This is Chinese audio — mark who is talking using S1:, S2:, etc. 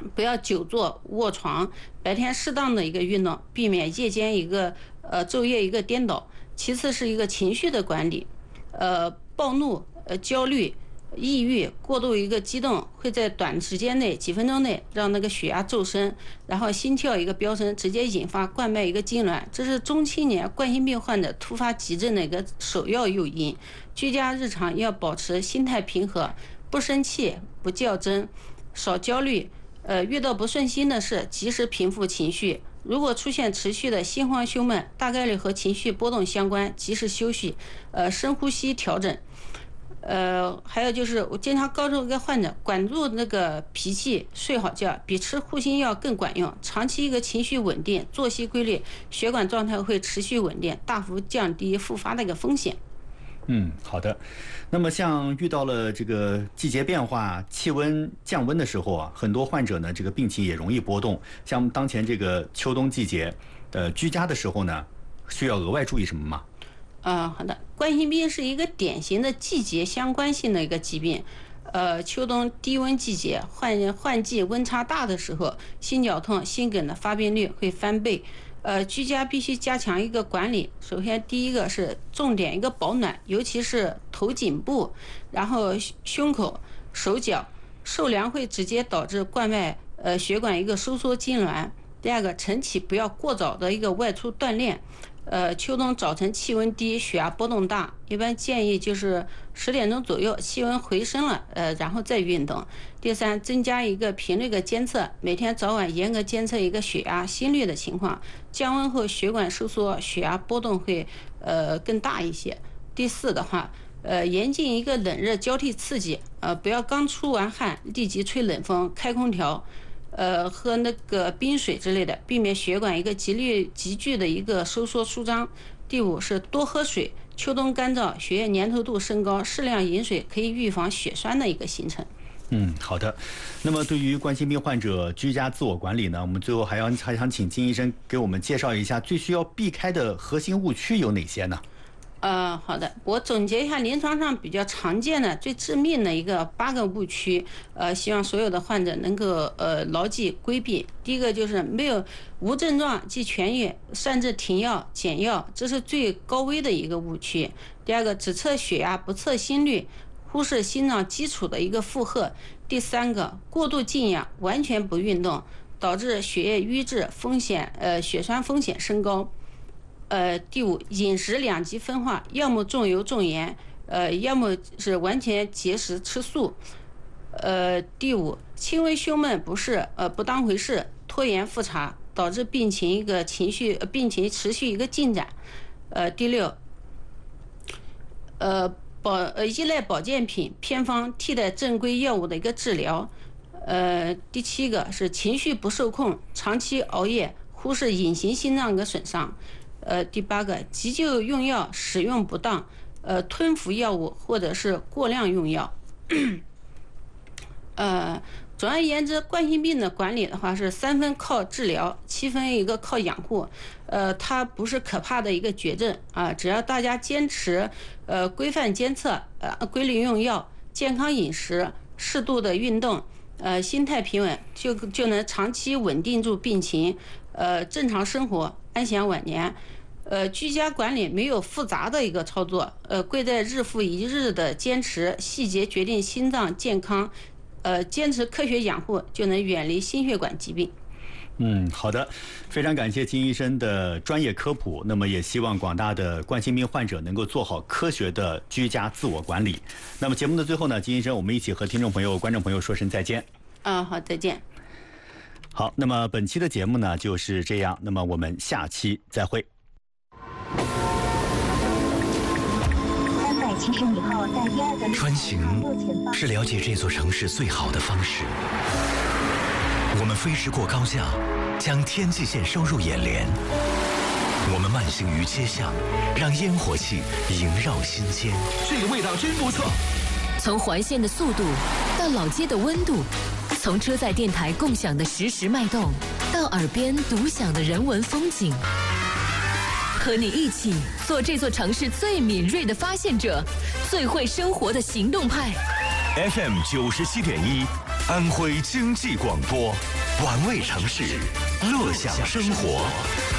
S1: 不要久坐卧床，白天适当的一个运动，避免夜间一个昼夜一个颠倒。其次是一个情绪的管理，暴怒、焦虑、抑郁、过度一个激动，会在短时间内几分钟内让那个血压骤升，然后心跳一个飙升，直接引发冠脉一个痉挛，这是中青年冠心病患者突发急症的一个首要诱因。居家日常要保持心态平和，不生气，不较真，少焦虑。遇到不顺心的事，及时平复情绪。如果出现持续的心慌胸闷，大概率和情绪波动相关，及时休息，深呼吸调整。还有就是我经常告诉一个患者，管住那个脾气，睡好觉比吃护心药更管用。长期一个情绪稳定，作息规律，血管状态会持续稳定，大幅降低复发的一个风险。
S2: 好的。那么像遇到了这个季节变化、气温降温的时候啊，很多患者呢，这个病情也容易波动。像当前这个秋冬季节，居家的时候呢，需要额外注意什么吗？
S1: 好的，冠心病是一个典型的季节相关性的一个疾病。秋冬低温季节，换季温差大的时候，心绞痛、心梗的发病率会翻倍。居家必须加强一个管理。首先，第一个是重点一个保暖，尤其是头颈部，然后胸口、手脚，受凉会直接导致冠脉血管一个收缩痉挛。第二个，晨起不要过早的一个外出锻炼。秋冬早晨气温低，血压波动大，一般建议就是10点钟左右，气温回升了，然后再运动。第三，增加一个频率的监测，每天早晚严格监测一个血压、心率的情况。降温后血管收缩，血压波动会更大一些。第四的话，严禁一个冷热交替刺激，不要刚出完汗立即吹冷风、开空调。喝那个冰水之类的，避免血管一个急剧的一个收缩舒张。第五是多喝水，秋冬干燥，血液粘稠度升高，适量饮水可以预防血栓的一个形成。
S2: 好的。那么对于冠心病患者居家自我管理呢，我们最后还想请金医生给我们介绍一下最需要避开的核心误区有哪些呢？
S1: 好的，我总结一下临床上比较常见的、最致命的一个8个误区，希望所有的患者能够牢记规避。第一个就是无症状即痊愈，擅自停药减药，这是最高危的一个误区。第二个，只测血压不测心率，忽视心脏基础的一个负荷。第三个，过度静养，完全不运动，导致血液瘀滞风险，血栓风险升高。第五，饮食两极分化，要么重油重盐，要么是完全节食吃素。第五，轻微胸闷不适，不当回事，拖延复查，导致病情持续一个进展。第六，依赖保健品偏方替代正规药物的一个治疗。第七个是情绪不受控，长期熬夜，忽视隐形心脏的损伤。第八个，急救用药使用不当，吞服药物或者是过量用药。总而言之，冠心病的管理的话是3分靠治疗，7分一个靠养护。它不是可怕的一个绝症啊，只要大家坚持规范监测，规律用药，健康饮食，适度的运动，心态平稳，就能长期稳定住病情，正常生活，安享晚年。居家管理没有复杂的一个操作，贵在日复一日的坚持，细节决定心脏健康。坚持科学养护，就能远离心血管疾病。
S2: 好的，非常感谢金医生的专业科普。那么也希望广大的冠心病患者能够做好科学的居家自我管理。那么节目的最后呢，金医生，我们一起和听众朋友、观众朋友说声再见。
S1: 好，再见。
S2: 好，那么本期的节目呢就是这样，那么我们下期再会。
S3: 370米后，在第2个
S4: 穿行是了解这座城市最好的方式。我们飞驰过高架，将天际线收入眼帘。我们慢行于街巷，让烟火气萦绕心间。
S5: 这个味道真不错。
S6: 从环线的速度到老街的温度，从车载电台共享的实时脉动，到耳边独享的人文风景。和你一起做这座城市最敏锐的发现者，最会生活的行动派。
S4: FM 97.1， 安徽经济广播，玩味城市，乐享生活。